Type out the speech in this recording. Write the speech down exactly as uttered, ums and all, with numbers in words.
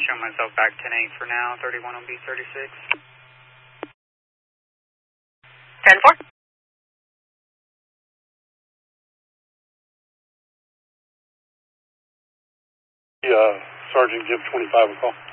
Show myself back ten eight for now, thirty-one on B thirty-six. ten four. Uh, Sergeant, give twenty-five a call.